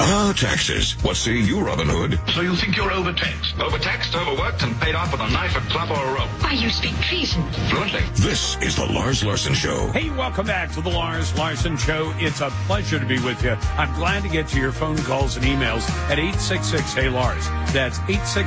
Taxes. What say you, Robin Hood? So you think you're overtaxed? Overtaxed, overworked, and paid off with a knife, a club, or a rope. Why, you speak treason. Fluently. This is the Lars Larson Show. Hey, welcome back to the Lars Larson Show. It's a pleasure to be with you. I'm glad to get to your phone calls and emails at 866-HEY-LARS. That's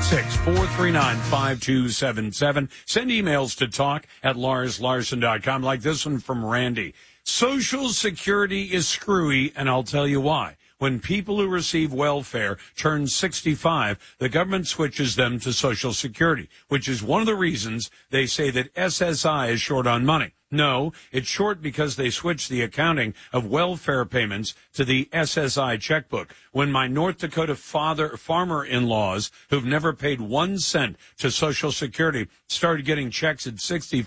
866-439-5277. Send emails to talk@larslarson.com, like this one from Randy. Social Security is screwy, and I'll tell you why. When people who receive welfare turn 65, the government switches them to Social Security, which is one of the reasons they say that SSI is short on money. No, it's short because they switched the accounting of welfare payments to the SSI checkbook. When my North Dakota farmer-in-laws, who've never paid 1 cent to Social Security, started getting checks at 60,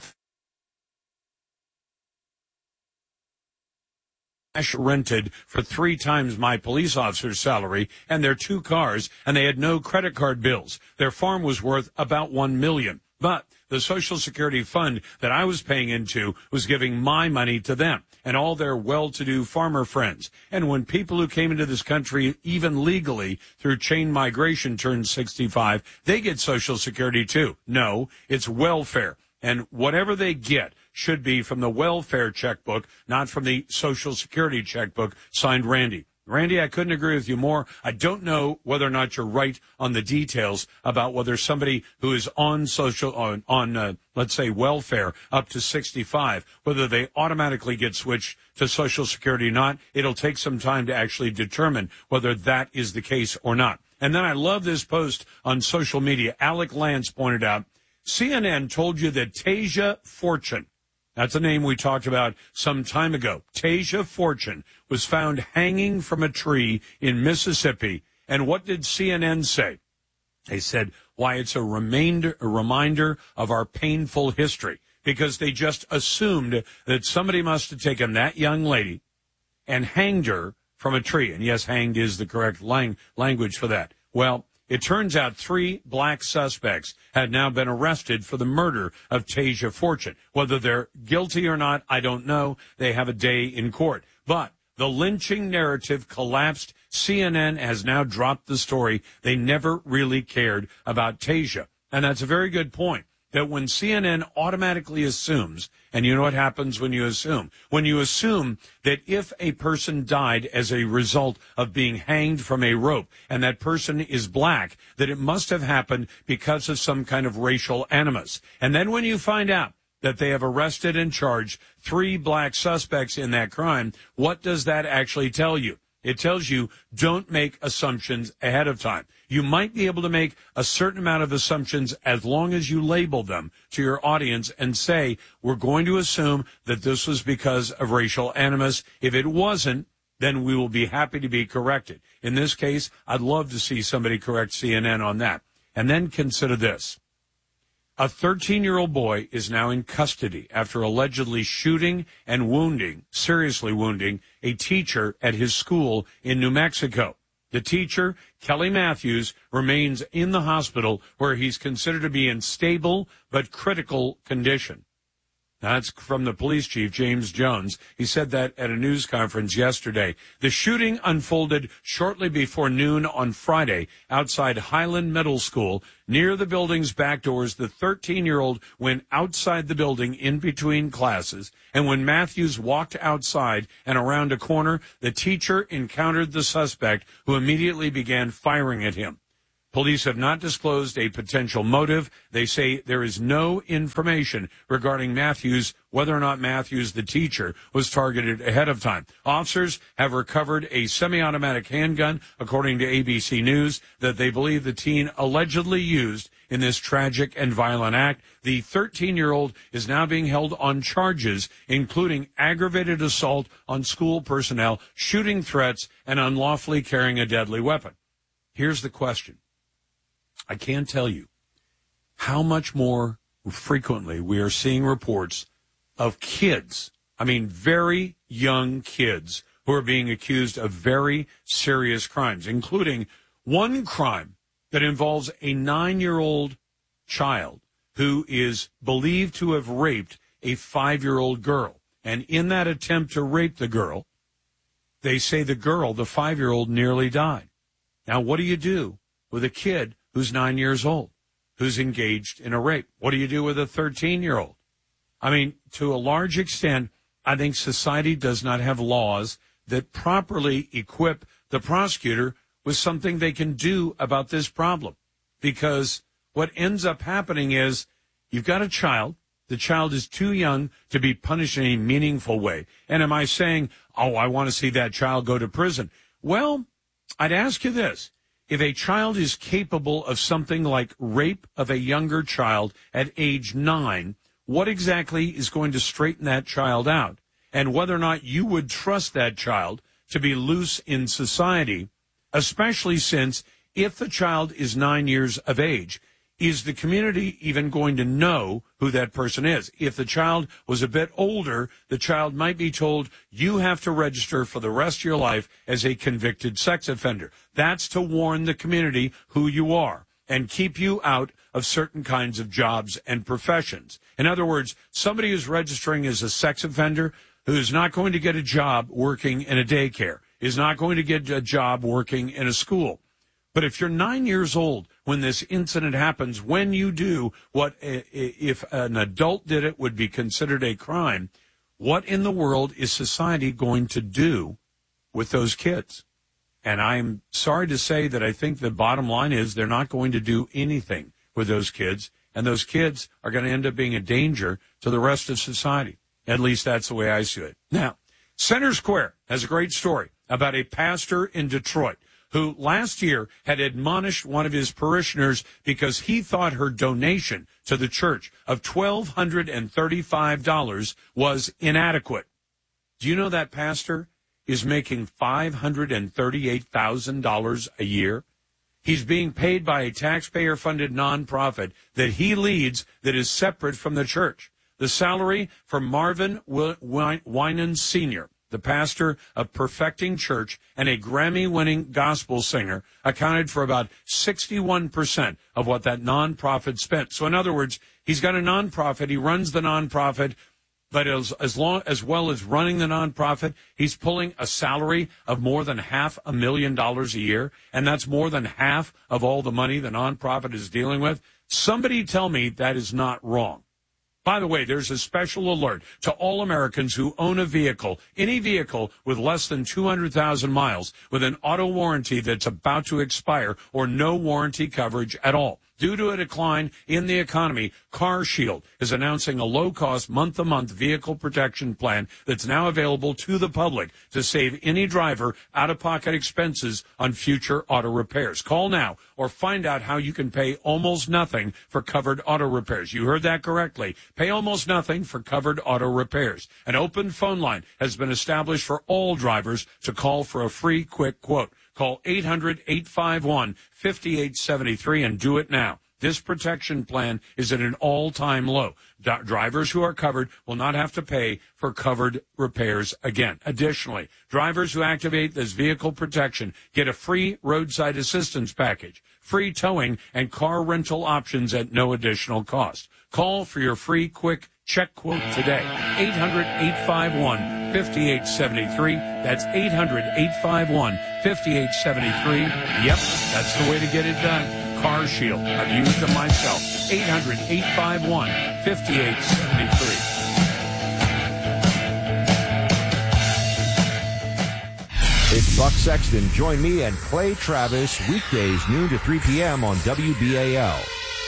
rented for 3 times my police officer's salary and their 2 cars, and they had no credit card bills. Their farm was worth about $1 million. But the Social Security fund that I was paying into was giving my money to them and all their well-to-do farmer friends. And when people who came into this country, even legally, through chain migration turn 65, they get Social Security too. No, it's welfare. And whatever they get should be from the welfare checkbook, not from the Social Security checkbook. Signed, Randy. Randy, I couldn't agree with you more. I don't know whether or not you're right on the details about whether somebody who is on let's say, welfare up to 65, whether they automatically get switched to Social Security or not. It'll take some time to actually determine whether that is the case or not. And then I love this post on social media. Alec Lance pointed out, CNN told you that Tasia Fortune, that's a name we talked about some time ago, Tasia Fortune, was found hanging from a tree in Mississippi. And what did CNN say? They said, why, it's a reminder of our painful history, because they just assumed that somebody must have taken that young lady and hanged her from a tree. And yes, hanged is the correct language for that. Well, it turns out 3 black suspects had now been arrested for the murder of Tasia Fortune. Whether they're guilty or not, I don't know. They have a day in court. But the lynching narrative collapsed. CNN has now dropped the story. They never really cared about Tasia. And that's a very good point, that when CNN automatically assumes, and you know what happens when you assume? When you assume that if a person died as a result of being hanged from a rope and that person is black, that it must have happened because of some kind of racial animus. And then when you find out that they have arrested and charged 3 black suspects in that crime, what does that actually tell you? It tells you don't make assumptions ahead of time. You might be able to make a certain amount of assumptions as long as you label them to your audience and say, we're going to assume that this was because of racial animus. If it wasn't, then we will be happy to be corrected. In this case, I'd love to see somebody correct CNN on that. And then consider this. A 13-year-old boy is now in custody after allegedly shooting and seriously wounding, a teacher at his school in New Mexico. The teacher, Kelly Matthews, remains in the hospital where he's considered to be in stable but critical condition. That's from the police chief, James Jones. He said that at a news conference yesterday. The shooting unfolded shortly before noon on Friday outside Highland Middle School. Near the building's back doors, the 13-year-old went outside the building in between classes, and when Matthews walked outside and around a corner, the teacher encountered the suspect, who immediately began firing at him. Police have not disclosed a potential motive. They say there is no information regarding Matthews, whether or not Matthews, the teacher, was targeted ahead of time. Officers have recovered a semi-automatic handgun, according to ABC News, that they believe the teen allegedly used in this tragic and violent act. The 13-year-old is now being held on charges, including aggravated assault on school personnel, shooting threats, and unlawfully carrying a deadly weapon. Here's the question. I can't tell you how much more frequently we are seeing reports of kids, very young kids, who are being accused of very serious crimes, including one crime that involves a 9-year-old child who is believed to have raped a 5-year-old girl. And in that attempt to rape the girl, they say the girl, the 5-year-old, nearly died. Now, what do you do with a kid who's 9 years old, who's engaged in a rape? What do you do with a 13-year-old? I mean, to a large extent, I think society does not have laws that properly equip the prosecutor with something they can do about this problem. Because what ends up happening is you've got a child. The child is too young to be punished in a meaningful way. And am I saying, oh, I want to see that child go to prison? Well, I'd ask you this. If a child is capable of something like rape of a younger child at age 9, what exactly is going to straighten that child out? And whether or not you would trust that child to be loose in society, especially since if the child is 9 years of age, is the community even going to know who that person is? If the child was a bit older, the child might be told, you have to register for the rest of your life as a convicted sex offender. That's to warn the community who you are and keep you out of certain kinds of jobs and professions. In other words, somebody who's registering as a sex offender who is not going to get a job working in a daycare, is not going to get a job working in a school. But if you're 9 years old when this incident happens, when you do what if an adult did it would be considered a crime, what in the world is society going to do with those kids? And I'm sorry to say that I think the bottom line is they're not going to do anything with those kids, and those kids are going to end up being a danger to the rest of society. At least that's the way I see it. Now, Center Square has a great story about a pastor in Detroit who last year had admonished one of his parishioners because he thought her donation to the church of $1,235 was inadequate. Do you know that pastor is making $538,000 a year? He's being paid by a taxpayer-funded nonprofit that he leads that is separate from the church. The salary for Marvin Winan Sr., the pastor of Perfecting Church and a Grammy-winning gospel singer, accounted for about 61% of what that nonprofit spent. So in other words, he's got a nonprofit, he runs the nonprofit, but as well as running the nonprofit, he's pulling a salary of more than $500,000 a year, and that's more than half of all the money the nonprofit is dealing with. Somebody tell me that is not wrong. By the way, there's a special alert to all Americans who own a vehicle, any vehicle with less than 200,000 miles, with an auto warranty that's about to expire or no warranty coverage at all. Due to a decline in the economy, CarShield is announcing a low-cost, month-to-month vehicle protection plan that's now available to the public to save any driver out-of-pocket expenses on future auto repairs. Call now or find out how you can pay almost nothing for covered auto repairs. You heard that correctly. Pay almost nothing for covered auto repairs. An open phone line has been established for all drivers to call for a free, quick quote. Call 800-851-5873 and do it now. This protection plan is at an all-time low. Drivers who are covered will not have to pay for covered repairs again. Additionally, drivers who activate this vehicle protection get a free roadside assistance package, free towing, and car rental options at no additional cost. Call for your free, quick check quote today. 800-851-5873. That's 800-851-5873. Yep, that's the way to get it done. CarShield. I've used them myself. 800-851-5873. It's Buck Sexton. Join me and Clay Travis weekdays noon to 3 p.m. on WBAL.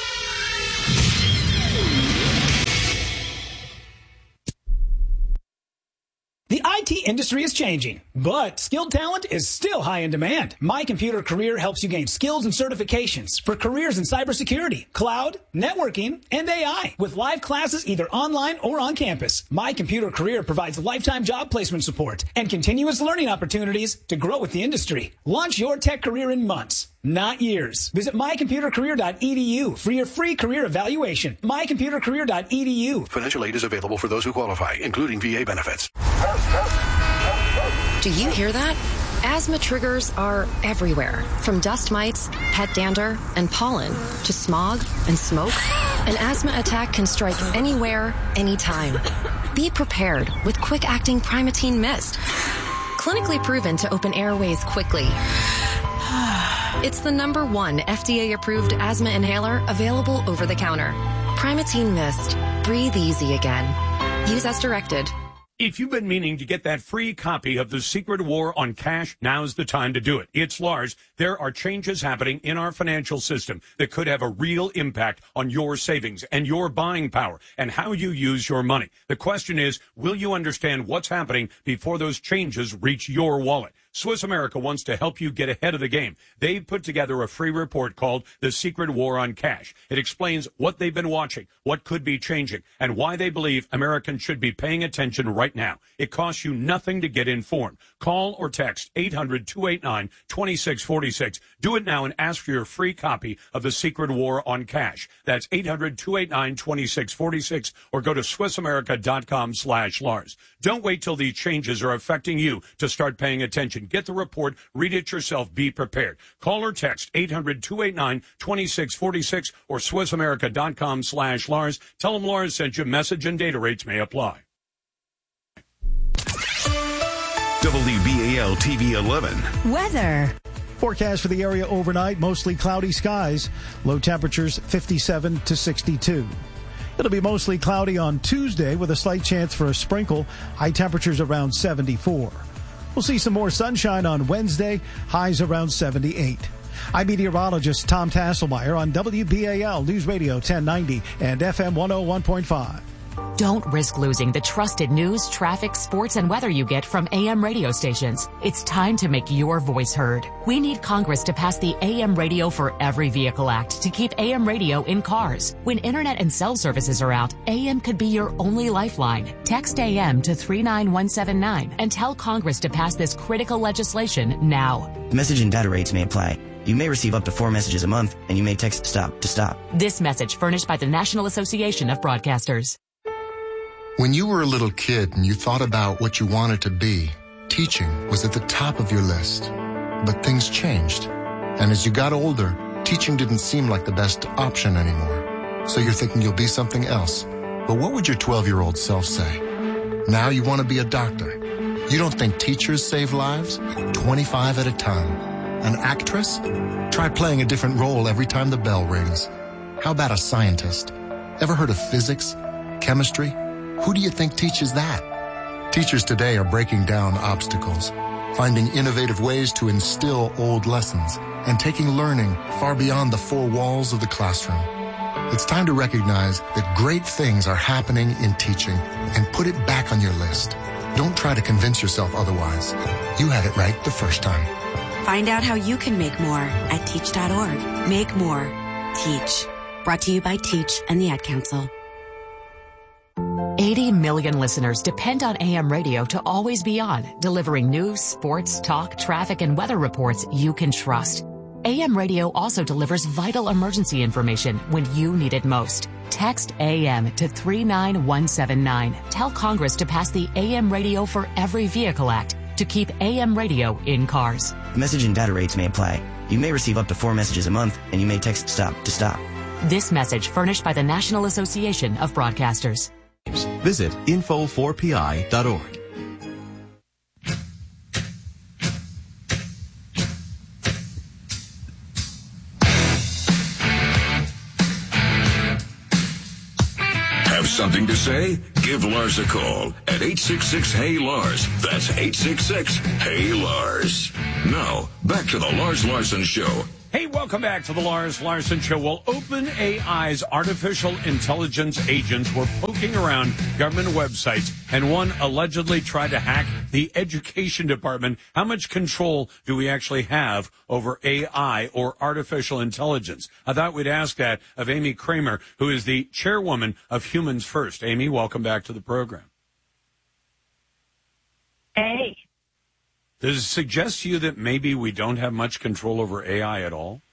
The IT industry is changing, but skilled talent is still high in demand. My Computer Career helps you gain skills and certifications for careers in cybersecurity, cloud, networking, and AI with live classes either online or on campus. My Computer Career provides lifetime job placement support and continuous learning opportunities to grow with the industry. Launch your tech career in months, not years. Visit mycomputercareer.edu for your free career evaluation. mycomputercareer.edu. Financial aid is available for those who qualify, including VA benefits. Do you hear that? Asthma triggers are everywhere, from dust mites, pet dander, and pollen, to smog and smoke. An asthma attack can strike anywhere, anytime. Be prepared with quick-acting Primatene Mist. clinically proven to open airways quickly. It's the #1 FDA-approved asthma inhaler available over the counter. Primatene Mist. Breathe easy again. Use as directed. If you've been meaning to get that free copy of The Secret War on Cash, now's the time to do it. It's Lars. There are changes happening in our financial system that could have a real impact on your savings and your buying power and how you use your money. The question is, will you understand what's happening before those changes reach your wallet? Swiss America wants to help you get ahead of the game. They've put together a free report called The Secret War on Cash. It explains what they've been watching, what could be changing, and why they believe Americans should be paying attention right now. It costs you nothing to get informed. Call or text 800-289-2646. Do it now and ask for your free copy of The Secret War on Cash. That's 800-289-2646 or go to SwissAmerica.com/Lars. Don't wait till these changes are affecting you to start paying attention. Get the report, read it yourself, be prepared. Call or text 800-289-2646 or SwissAmerica.com/Lars. Tell them Lars sent you. Message and data rates may apply. WBAL TV 11. Weather. Forecast for the area overnight, mostly cloudy skies. Low temperatures 57 to 62. It'll be mostly cloudy on Tuesday with a slight chance for a sprinkle. High temperatures around 74. We'll see some more sunshine on Wednesday, highs around 78. I'm meteorologist Tom Tasselmeyer on WBAL News Radio 1090 and FM 101.5. Don't risk losing the trusted news, traffic, sports, and weather you get from AM radio stations. It's time to make your voice heard. We need Congress to pass the AM Radio for Every Vehicle Act to keep AM radio in cars. When internet and cell services are out, AM could be your only lifeline. Text AM to 39179 and tell Congress to pass this critical legislation now. Message and data rates may apply. You may receive up to 4 messages a month, and you may text STOP to stop. This message furnished by the National Association of Broadcasters. When you were a little kid and you thought about what you wanted to be, teaching was at the top of your list. But things changed. And as you got older, teaching didn't seem like the best option anymore. So you're thinking you'll be something else. But what would your 12-year-old self say? Now you want to be a doctor. You don't think teachers save lives? 25 at a time. An actress? Try playing a different role every time the bell rings. How about a scientist? Ever heard of physics? Chemistry? Who do you think teaches that? Teachers today are breaking down obstacles, finding innovative ways to instill old lessons, and taking learning far beyond the four walls of the classroom. It's time to recognize that great things are happening in teaching and put it back on your list. Don't try to convince yourself otherwise. You had it right the first time. Find out how you can make more at teach.org. Make more. Teach. Brought to you by Teach and the Ad Council. 80 million listeners depend on AM radio to always be on, delivering news, sports, talk, traffic, and weather reports you can trust. AM radio also delivers vital emergency information when you need it most. Text AM to 39179. Tell Congress to pass the AM Radio for Every Vehicle Act to keep AM radio in cars. Message and data rates may apply. You may receive up to 4 messages a month, and you may text STOP to stop. This message furnished by the National Association of Broadcasters. Visit info4pi.org. Have something to say? Give Lars a call at 866-HEY-LARS. That's 866-HEY-LARS. Now, back to the Lars Larson Show. Hey, welcome back to the Lars Larson Show. Well, OpenAI's artificial intelligence agents were poking around government websites, and one allegedly tried to hack the education department. How much control do we actually have over AI or artificial intelligence? I thought we'd ask that of Amy Kramer, who is the chairwoman of Humans First. Amy, welcome back to the program. Hey. Does it suggest to you that maybe we don't have much control over AI at all?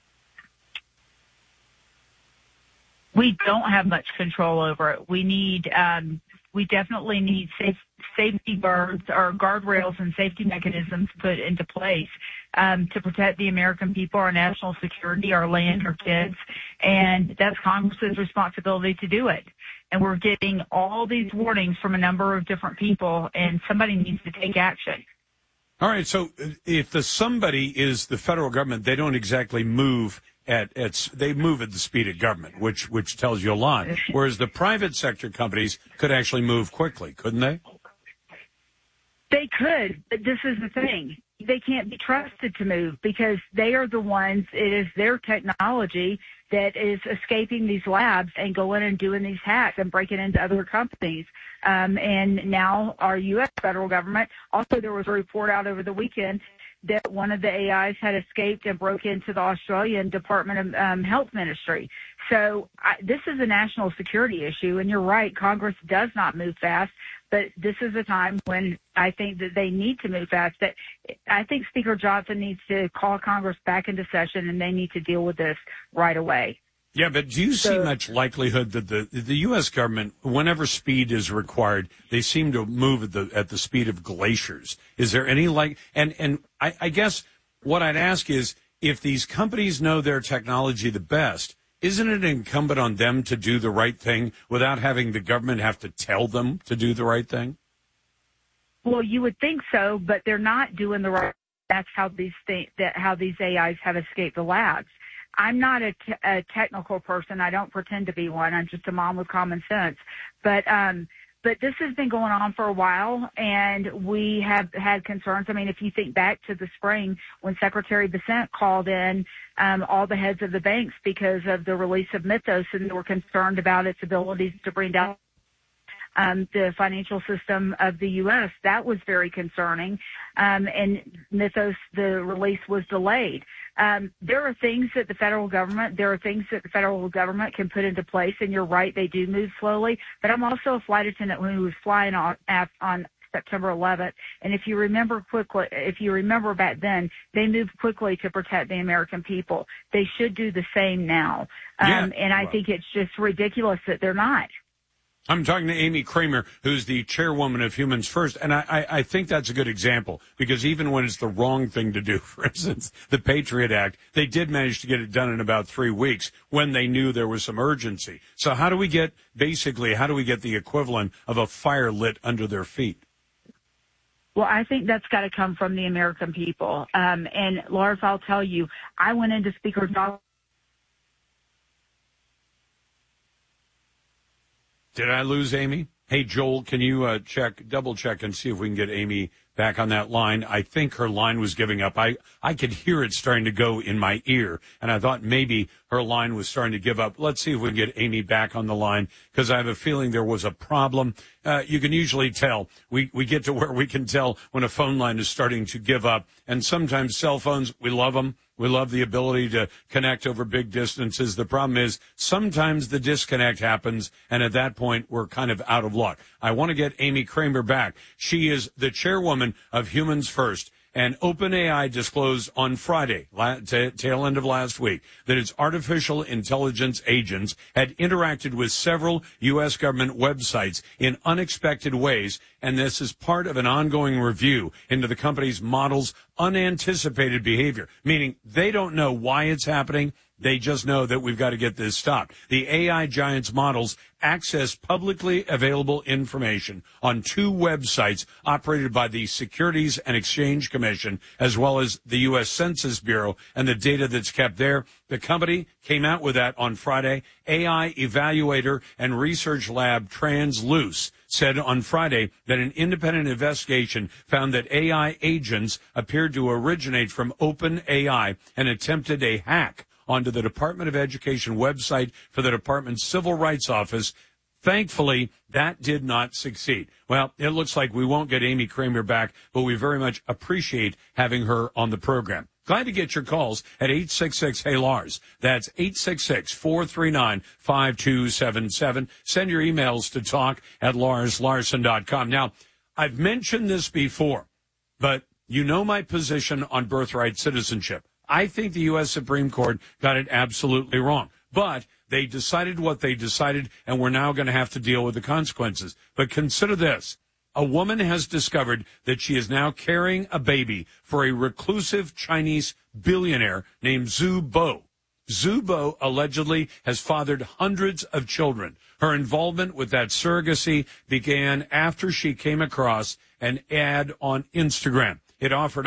We don't have much control over it. We definitely need safety guardrails and safety mechanisms put into place to protect the American people, our national security, our land, our kids, and that's Congress's responsibility to do it. And we're getting all these warnings from a number of different people, and somebody needs to take action. All right, so if the somebody is the federal government, they don't exactly move they move at the speed of government, which tells you a lot. Whereas the private sector companies could actually move quickly, couldn't they? They could, but this is the thing. They can't be trusted to move because they are the ones, it is their technology that is escaping these labs and going and doing these hacks and breaking into other companies. And now our U.S. federal government, also there was a report out over the weekend that one of the AIs had escaped and broke into the Australian Department of Health Ministry. So this is a national security issue, and you're right, Congress does not move fast, but this is a time when I think that they need to move fast. That I think Speaker Johnson needs to call Congress back into session, and they need to deal with this right away. Yeah, but do you see much likelihood that the U.S. government, whenever speed is required, they seem to move at the speed of glaciers? Is there any and I guess what I'd ask is, if these companies know their technology the best, isn't it incumbent on them to do the right thing without having the government have to tell them to do the right thing? Well, you would think so, but they're not doing the right. That's how these AIs have escaped the labs. I'm not a technical person. I don't pretend to be one. I'm just a mom with common sense. But this has been going on for a while, and we have had concerns. I mean, if you think back to the spring when Secretary Bessent called in all the heads of the banks because of the release of Mythos, and they were concerned about its abilities to bring down the financial system of the U.S., that was very concerning. And Mythos, the release was delayed. There are things that the federal government can put into place, and you're right, they do move slowly. But I'm also a flight attendant who was flying on September 11th, and if you remember back then, they moved quickly to protect the American people. They should do the same now. And I think it's just ridiculous that they're not. I'm talking to Amy Kramer, who's the chairwoman of Humans First, and I think that's a good example, because even when it's the wrong thing to do, for instance, the Patriot Act, they did manage to get it done in about 3 weeks when they knew there was some urgency. So how do we get the equivalent of a fire lit under their feet? Well, I think that's got to come from the American people. And Lars, I'll tell you, I went into Speaker Johnson. Did I lose Amy? Hey, Joel, can you double check and see if we can get Amy back on that line? I think her line was giving up. I could hear it starting to go in my ear, and I thought maybe her line was starting to give up. Let's see if we can get Amy back on the line, because I have a feeling there was a problem. You can usually tell. We get to where we can tell when a phone line is starting to give up, and sometimes cell phones, we love them. We love the ability to connect over big distances. The problem is sometimes the disconnect happens, and at that point, we're kind of out of luck. I want to get Amy Kramer back. She is the chairwoman of Humans First. And OpenAI disclosed on Friday, tail end of last week, that its artificial intelligence agents had interacted with several U.S. government websites in unexpected ways, and this is part of an ongoing review into the company's model's unanticipated behavior, meaning they don't know why it's happening. They just know that we've got to get this stopped. The AI giant's models access publicly available information on 2 websites operated by the Securities and Exchange Commission, as well as the U.S. Census Bureau, and the data that's kept there. The company came out with that on Friday. AI evaluator and research lab Transluce said on Friday that an independent investigation found that AI agents appeared to originate from OpenAI and attempted a hack onto the Department of Education website for the department's Civil Rights Office. Thankfully, that did not succeed. Well, it looks like we won't get Amy Kramer back, but we very much appreciate having her on the program. Glad to get your calls at 866-HEY-LARS. That's 866-439-5277. Send your emails to talk@LarsLarson.com. Now, I've mentioned this before, but you know my position on birthright citizenship. I think the U.S. Supreme Court got it absolutely wrong. But they decided what they decided, and we're now going to have to deal with the consequences. But consider this. A woman has discovered that she is now carrying a baby for a reclusive Chinese billionaire named Zhu Bo. Zhu Bo allegedly has fathered hundreds of children. Her involvement with that surrogacy began after she came across an ad on Instagram. it offered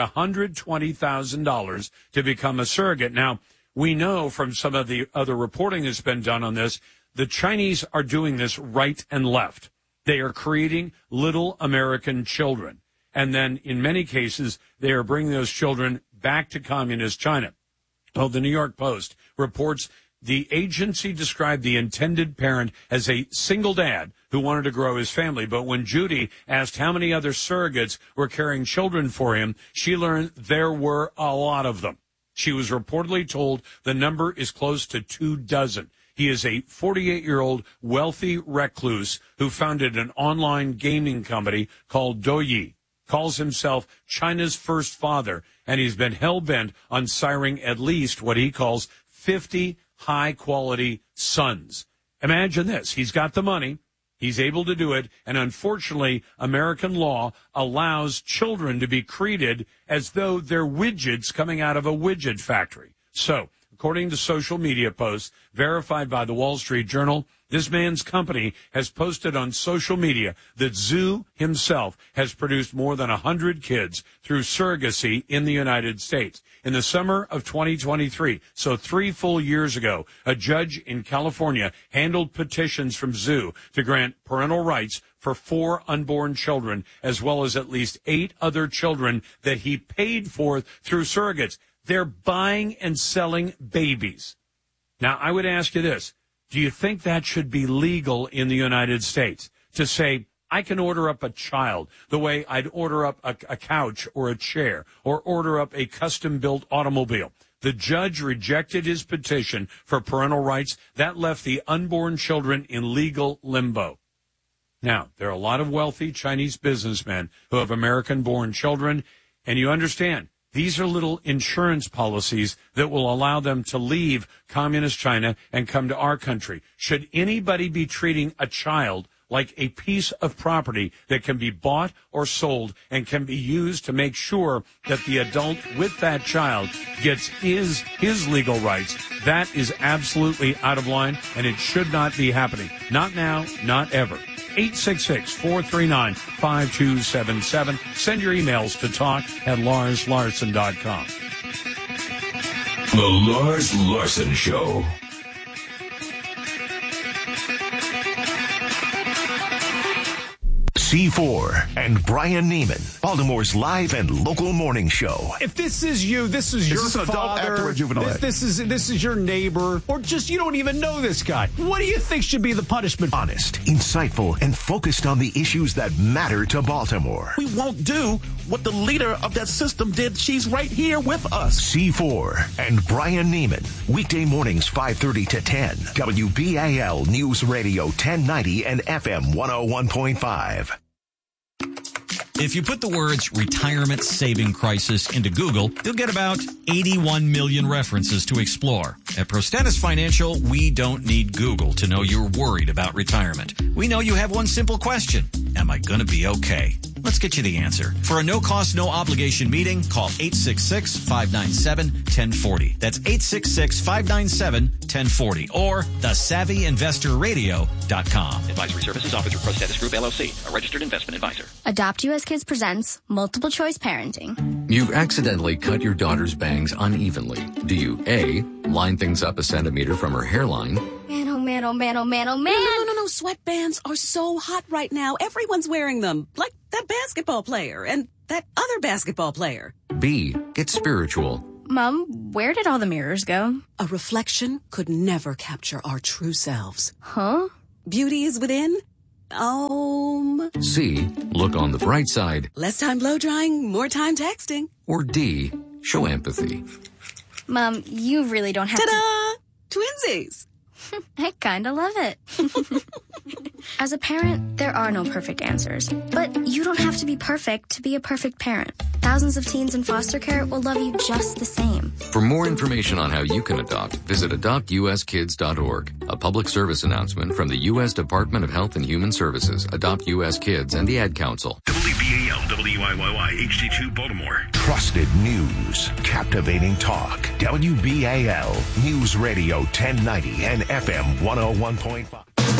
$120,000 to become a surrogate. Now, we know from some of the other reporting that's been done on this, the Chinese are doing this right and left. They are creating little American children. And then in many cases, they are bringing those children back to communist China. Well, the New York Post reports the agency described the intended parent as a single dad who wanted to grow his family. But when Judy asked how many other surrogates were carrying children for him, she learned there were a lot of them. She was reportedly told the number is close to 24. He is a 48-year-old wealthy recluse who founded an online gaming company called Douyi, calls himself China's first father, and he's been hell-bent on siring at least what he calls 50 high-quality sons. Imagine this. He's got the money. He's able to do it. And unfortunately, American law allows children to be treated as though they're widgets coming out of a widget factory. So, according to social media posts verified by the Wall Street Journal, this man's company has posted on social media that Zhu himself has produced more than 100 kids through surrogacy in the United States. In the summer of 2023, so 3 full years ago, a judge in California handled petitions from Zhu to grant parental rights for 4 unborn children, as well as at least 8 other children that he paid for through surrogates. They're buying and selling babies. Now, I would ask you this. Do you think that should be legal in the United States to say, I can order up a child the way I'd order up a couch or a chair or order up a custom-built automobile? The judge rejected his petition for parental rights. That left the unborn children in legal limbo. Now, there are a lot of wealthy Chinese businessmen who have American-born children, and you understand, these are little insurance policies that will allow them to leave communist China and come to our country. Should anybody be treating a child like a piece of property that can be bought or sold and can be used to make sure that the adult with that child gets his legal rights? That is absolutely out of line, and it should not be happening. Not now, not ever. 866-439-5277. Send your emails to talk@LarsLarson.com. The Lars Larson Show. C4 and Brian Neiman, Baltimore's live and local morning show. If this is you, this is your father, this is your neighbor, or just you don't even know this guy, what do you think should be the punishment? Honest, insightful, and focused on the issues that matter to Baltimore. We won't do what the leader of that system did. She's right here with us. C4 and Brian Neiman, weekday mornings 5:30 to 10, WBAL News Radio 1090 and FM 101.5. If you put the words retirement saving crisis into Google, you'll get about 81 million references to explore. At Prostatus Financial, we don't need Google to know you're worried about retirement. We know you have one simple question. Am I going to be okay? Let's get you the answer. For a no-cost, no-obligation meeting, call 866-597-1040. That's 866-597-1040 or thesavvyinvestorradio.com. Advisory services offered through Prostatus Group, LLC, a registered investment advisor. Adopt US Kids presents Multiple Choice Parenting. You've accidentally cut your daughter's bangs unevenly. Do you A, line things up a centimeter from her hairline? Man, oh man, oh man, oh man, oh man. No. Sweatbands are so hot right now. Everyone's wearing them. Like that basketball player and that other basketball player. B, get spiritual. Mom, where did all the mirrors go? A reflection could never capture our true selves. Huh? Beauty is within. C, look on the bright side. Less time blow drying, more time texting. Or D, show empathy. Mom, you really don't have Ta-da! Twinsies! I kinda love it. As a parent, there are no perfect answers. But you don't have to be perfect to be a perfect parent. Thousands of teens in foster care will love you just the same. For more information on how you can adopt, visit adoptuskids.org. A public service announcement from the U.S. Department of Health and Human Services, Adopt U.S. Kids, and the Ad Council. WBAL, WYYY, HD2 Baltimore. Trusted news, captivating talk. WBAL News Radio 1090 and FM 101.5.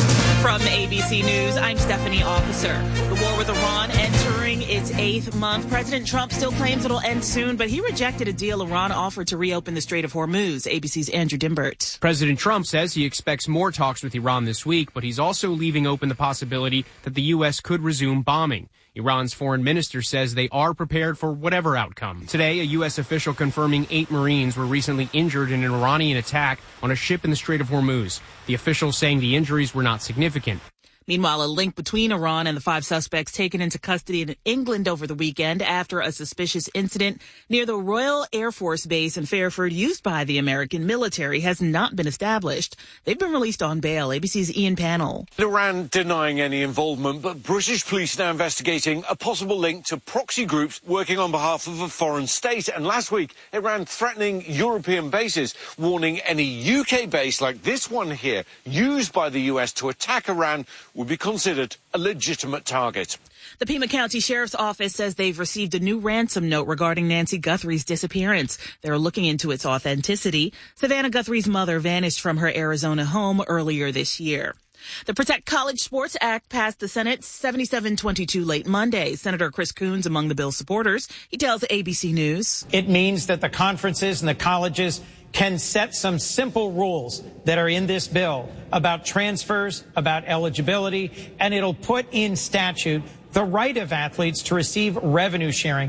From ABC News, I'm Stephanie Officer. The war with Iran entering its 8th month. President Trump still claims it'll end soon, but he rejected a deal Iran offered to reopen the Strait of Hormuz. ABC's Andrew Dimbert. President Trump says he expects more talks with Iran this week, but he's also leaving open the possibility that the U.S. could resume bombing. Iran's foreign minister says they are prepared for whatever outcome. Today, a U.S. official confirming 8 Marines were recently injured in an Iranian attack on a ship in the Strait of Hormuz. The official saying the injuries were not significant. Meanwhile, a link between Iran and the 5 suspects taken into custody in England over the weekend after a suspicious incident near the Royal Air Force Base in Fairford used by the American military has not been established. They've been released on bail. ABC's Ian Pannell. Iran denying any involvement, but British police now investigating a possible link to proxy groups working on behalf of a foreign state. And last week, Iran threatening European bases, warning any UK base like this one here, used by the US to attack Iran, would be considered a legitimate target. The Pima County Sheriff's Office says they've received a new ransom note regarding Nancy Guthrie's disappearance. They're looking into its authenticity. Savannah Guthrie's mother vanished from her Arizona home earlier this year. The Protect College Sports Act passed the Senate 77-22 late Monday. Senator Chris Coons among the bill's supporters. He tells ABC News. It means that the conferences and the colleges can set some simple rules that are in this bill about transfers, about eligibility, and it'll put in statute the right of athletes to receive revenue sharing.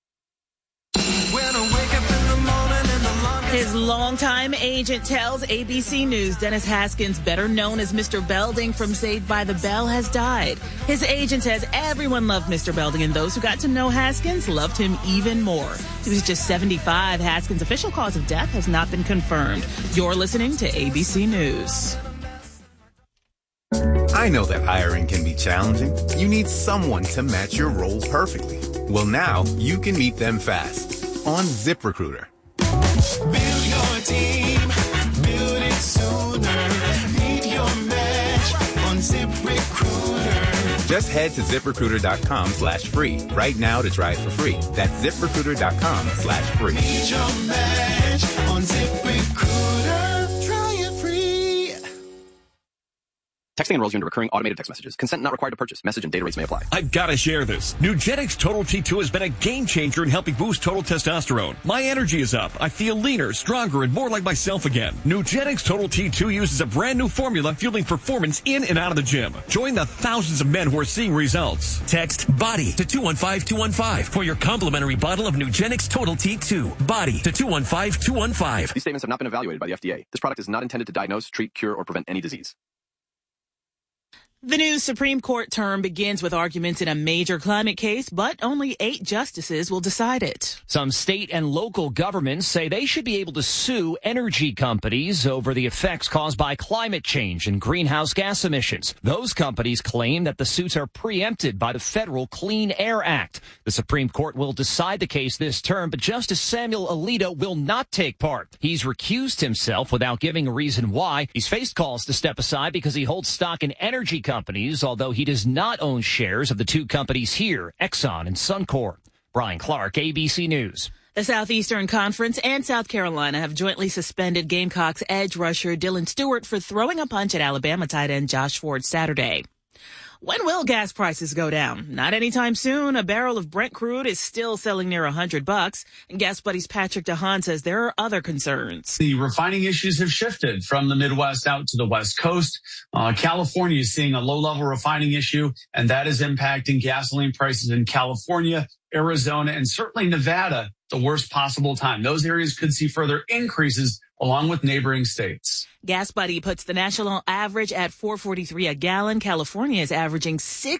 His longtime agent tells ABC News Dennis Haskins, better known as Mr. Belding from Saved by the Bell, has died. His agent says everyone loved Mr. Belding, and those who got to know Haskins loved him even more. He was just 75. Haskins' official cause of death has not been confirmed. You're listening to ABC News. I know that hiring can be challenging. You need someone to match your role perfectly. Well, now you can meet them fast on ZipRecruiter. Build your team, build it sooner. Meet your match on ZipRecruiter. Just head to ZipRecruiter.com/free right now to try it for free. That's ZipRecruiter.com/free. Meet your match on ZipRecruiter. Try it free. Texting enrolls you into recurring automated text messages. Consent not required to purchase. Message and data rates may apply. I've got to share this. Nugenix Total T2 has been a game changer in helping boost total testosterone. My energy is up. I feel leaner, stronger, and more like myself again. Nugenix Total T2 uses a brand new formula fueling performance in and out of the gym. Join the thousands of men who are seeing results. Text BODY to 215215 for your complimentary bottle of Nugenix Total T2. BODY to 215215. These statements have not been evaluated by the FDA. This product is not intended to diagnose, treat, cure, or prevent any disease. The new Supreme Court term begins with arguments in a major climate case, but only 8 justices will decide it. Some state and local governments say they should be able to sue energy companies over the effects caused by climate change and greenhouse gas emissions. Those companies claim that the suits are preempted by the federal Clean Air Act. The Supreme Court will decide the case this term, but Justice Samuel Alito will not take part. He's recused himself without giving a reason why. He's faced calls to step aside because he holds stock in energy companies, although he does not own shares of the 2 companies here, Exxon and Suncor. Brian Clark, ABC News. The Southeastern Conference and South Carolina have jointly suspended Gamecocks edge rusher Dylan Stewart for throwing a punch at Alabama tight end Josh Ford Saturday. When will gas prices go down? Not anytime soon. A barrel of Brent crude is still selling near $100. And Gas Buddy's Patrick DeHaan says there are other concerns. The refining issues have shifted from the Midwest out to the West Coast. California is seeing a low-level refining issue, and that is impacting gasoline prices in California, Arizona, and certainly Nevada, the worst possible time. Those areas could see further increases along with neighboring states. Gas Buddy puts the national average at $4.43 a gallon. California is averaging $6